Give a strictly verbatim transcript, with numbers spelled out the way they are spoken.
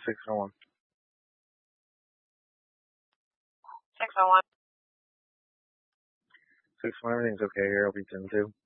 six oh one. six oh one. six oh one, everything's okay here. I'll be ten two.